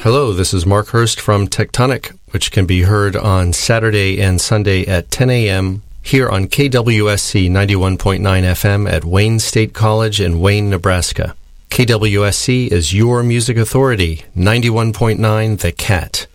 Hello, this is Mark Hurst from Tectonic, which can be heard on Saturday and Sunday at 10 a.m. here on KWSC 91.9 FM at Wayne State College in Wayne, Nebraska. KWSC is your music authority, 91.9 The Cat.